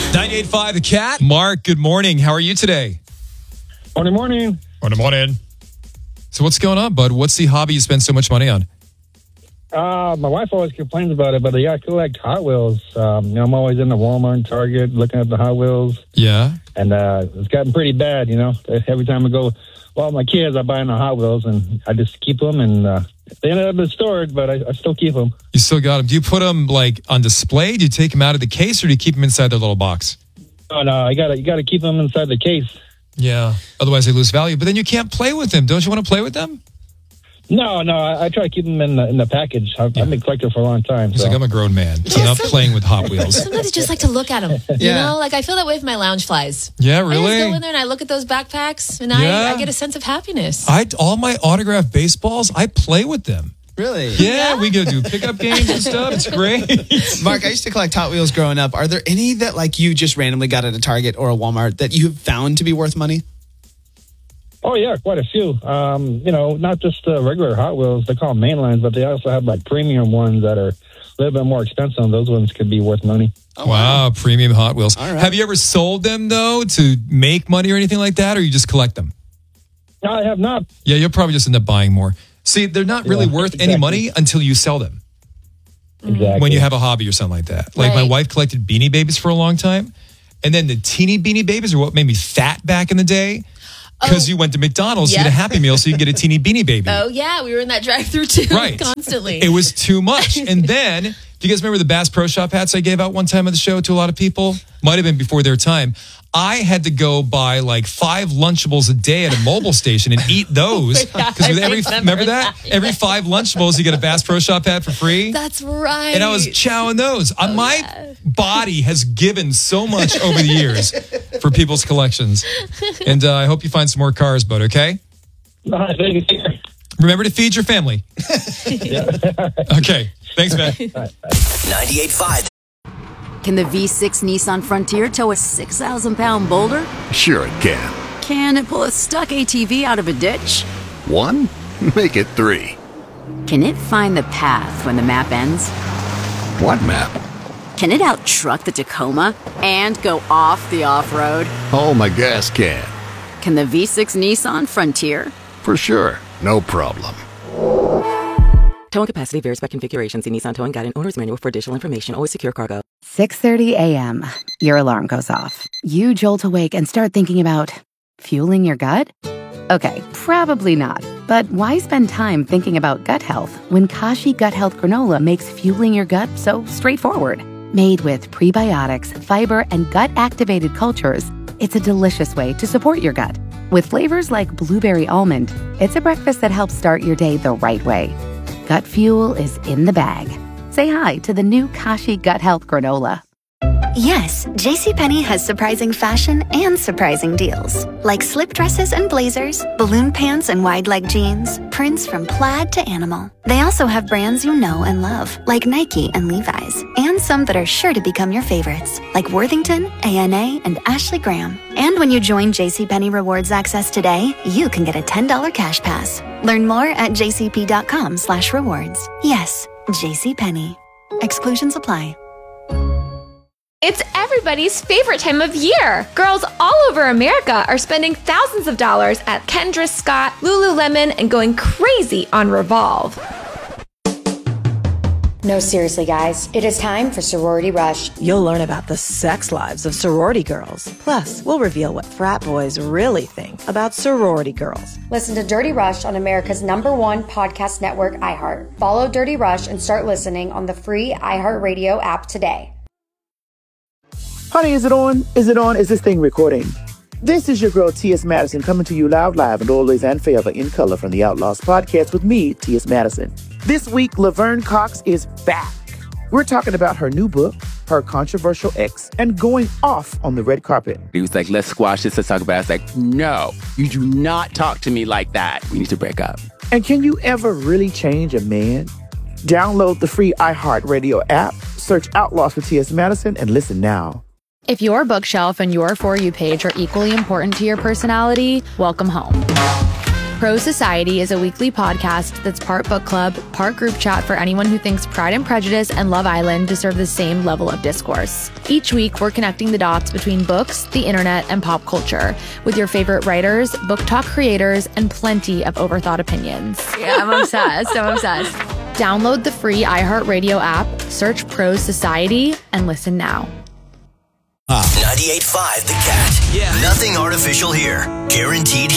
98.5 The Cat. Mark, good morning. How are you today? Morning. Morning. So what's going on, bud? What's the hobby you spend so much money on? My wife always complains about it, but I collect Hot Wheels. I'm always in the Walmart and Target looking at the Hot Wheels. Yeah. And it's gotten pretty bad, Every time I go, my kids, I buy the Hot Wheels, and I just keep them, and they ended up being stored, but I still keep them. You still got them. Do you put them, on display? Do you take them out of the case, or do you keep them inside their little box? Oh, no, you gotta keep them inside the case. Yeah. Otherwise, they lose value. But then you can't play with them. Don't you want to play with them? No, I try to keep them in the package. I've been a collector for a long time. He's like, I'm a grown man. I'm not playing with Hot Wheels. Sometimes you just like to look at them. You know, I feel that way with my lounge flies. Yeah, I really? just go in there and I look at those backpacks, and I get a sense of happiness. All my autographed baseballs, I play with them. Really? Yeah, we go do pickup games and stuff. It's great. Mark, I used to collect Hot Wheels growing up. Are there any that you just randomly got at a Target or a Walmart that you've found to be worth money? Oh, yeah, quite a few. Not just regular Hot Wheels. They call them mainlines, but they also have premium ones that are a little bit more expensive, and those ones could be worth money. Oh, wow, premium Hot Wheels. All right. Have you ever sold them, though, to make money or anything like that, or you just collect them? No, I have not. Yeah, you'll probably just end up buying more. See, they're not really worth any money until you sell them. Exactly. When you have a hobby or something like that. Like my wife collected Beanie Babies for a long time, and then the teeny Beanie Babies are what made me fat back in the day. Because you went to McDonald's to get a Happy Meal so you can get a teeny Beanie Baby. Oh, yeah. We were in that drive-thru too. Right. Constantly. It was too much. And then, do you guys remember the Bass Pro Shop hats I gave out one time on the show to a lot of people? Might have been before their time. I had to go buy 5 Lunchables a day at a mobile station and eat those. Because remember that? Every 5 Lunchables, you get a Bass Pro Shop hat for free. That's right. And I was chowing those. My body has given so much over the years for people's collections. And I hope you find some more cars, bud, okay? Remember to feed your family. Okay. Thanks, man. 98.5. Can the V6 Nissan Frontier tow a 6,000-pound boulder? Sure it can. Can it pull a stuck ATV out of a ditch? 1? Make it 3. Can it find the path when the map ends? What map? Can it out-truck the Tacoma and go off the off-road? Oh, my gas can. Can the V6 Nissan Frontier? For sure. No problem. Towing capacity varies by configuration. See Nissan Towing Guide and Owner's Manual for additional information. Always secure cargo. 6:30 a.m. Your alarm goes off. You jolt awake and start thinking about fueling your gut? Okay, probably not. But why spend time thinking about gut health when Kashi Gut Health Granola makes fueling your gut so straightforward? Made with prebiotics, fiber, and gut-activated cultures, it's a delicious way to support your gut. With flavors like blueberry almond, it's a breakfast that helps start your day the right way. Gut fuel is in the bag. Say hi to the new Kashi Gut Health Granola. Yes, JCPenney has surprising fashion and surprising deals. Like slip dresses and blazers, balloon pants and wide leg jeans, prints from plaid to animal. They also have brands you know and love, like Nike and Levi's, and some that are sure to become your favorites, like Worthington, ANA, and Ashley Graham. And when you join JCPenney Rewards Access today, you can get a $10 cash pass. Learn more at jcp.com/rewards. Yes, JCPenney. Exclusions apply. It's everybody's favorite time of year. Girls all over America are spending thousands of dollars at Kendra Scott, Lululemon, and going crazy on Revolve. No, seriously, guys. It is time for Sorority Rush. You'll learn about the sex lives of sorority girls. Plus, we'll reveal what frat boys really think about sorority girls. Listen to Dirty Rush on America's #1 podcast network, iHeart. Follow Dirty Rush and start listening on the free iHeartRadio app today. Honey, is it on? Is it on? Is this thing recording? This is your girl, T.S. Madison, coming to you loud, live, and always and forever in color from the Outlaws podcast with me, T.S. Madison. This week, Laverne Cox is back. We're talking about her new book, her controversial ex, and going off on the red carpet. He was like, let's squash this, let's talk about it. I was like, no, you do not talk to me like that. We need to break up. And can you ever really change a man? Download the free iHeartRadio app, search Outlaws for T.S. Madison, and listen now. If your bookshelf and your For You page are equally important to your personality, welcome home. Pro Society is a weekly podcast that's part book club, part group chat for anyone who thinks Pride and Prejudice and Love Island deserve the same level of discourse. Each week, we're connecting the dots between books, the internet, and pop culture with your favorite writers, book talk creators, and plenty of overthought opinions. Yeah, I'm obsessed. I'm obsessed. Download the free iHeartRadio app, search Pro Society, and listen now. 98.5 The Cat. Yeah. Nothing artificial here. Guaranteed